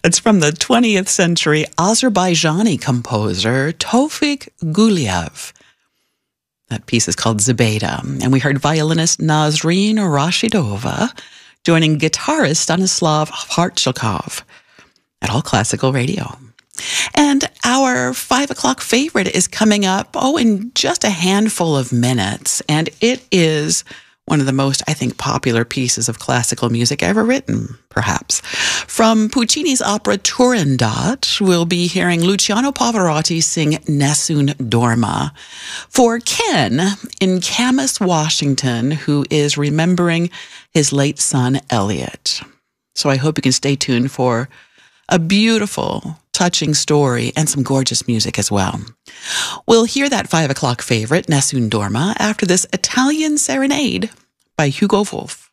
It's from the 20th century Azerbaijani composer Tofik Guliev. That piece is called Zubaydah, and we heard violinist Nazreen Rashidova joining guitarist Stanislav Hartshikov at All Classical Radio. And our 5 o'clock favorite is coming up, in just a handful of minutes, and it is one of the most, I think, popular pieces of classical music ever written, perhaps. From Puccini's opera Turandot, we'll be hearing Luciano Pavarotti sing Nessun Dorma for Ken in Camas, Washington, who is remembering his late son, Elliot. So I hope you can stay tuned for a beautiful, touching story and some gorgeous music as well. We'll hear that 5 o'clock favorite, Nessun Dorma, after this Italian serenade by Hugo Wolf.